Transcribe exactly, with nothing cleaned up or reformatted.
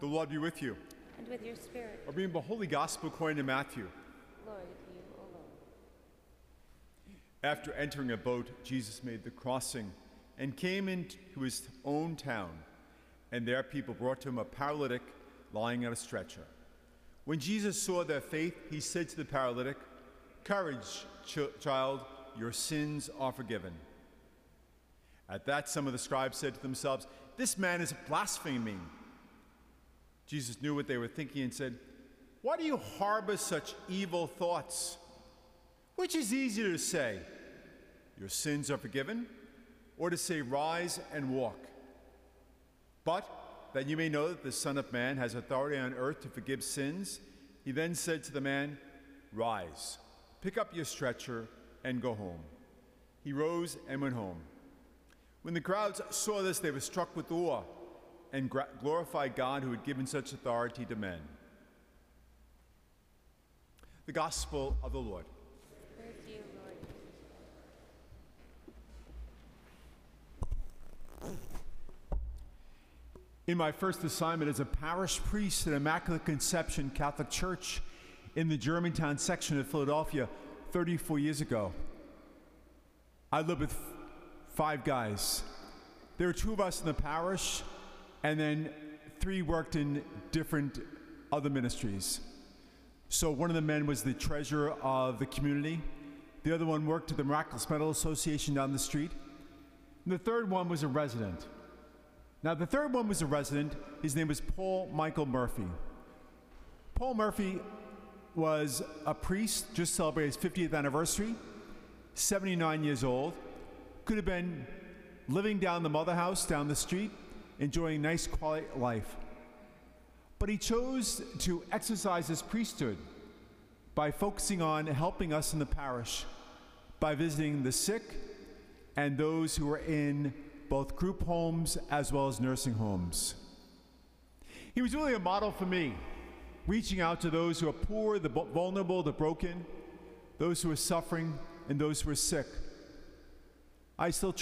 The Lord be with you. And with your spirit. A reading of the Holy Gospel according to Matthew. Glory to you, O Lord. After entering a boat, Jesus made the crossing and came into his own town. And there people brought to him a paralytic lying on a stretcher. When Jesus saw their faith, he said to the paralytic, "Courage, ch- child, your sins are forgiven." At that, some of the scribes said to themselves, "This man is blaspheming." Jesus knew what they were thinking and said, "Why do you harbor such evil thoughts? Which is easier to say, 'Your sins are forgiven,' or to say, 'Rise and walk'? But that you may know that the Son of Man has authority on earth to forgive sins," he then said to the man, "Rise, pick up your stretcher and go home." He rose and went home. When the crowds saw this, they were struck with awe and glorified God who had given such authority to men. The Gospel of the Lord. Praise to you, Lord. In my first assignment as a parish priest at Immaculate Conception Catholic Church in the Germantown section of Philadelphia thirty-four years ago, I lived with five guys. There were two of us in the parish, and then three worked in different other ministries. So one of the men was the treasurer of the community. The other one worked at the Miraculous Medal Association down the street. And the third one was a resident. Now, the third one was a resident. His name was Paul Michael Murphy. Paul Murphy was a priest, just celebrated his fiftieth anniversary, seventy-nine years old. Could have been living down the mother house down the street, enjoying a nice quiet life. But he chose to exercise his priesthood by focusing on helping us in the parish, by visiting the sick and those who were in both group homes as well as nursing homes. He was really a model for me, reaching out to those who are poor, the vulnerable, the broken, those who are suffering, and those who are sick. I still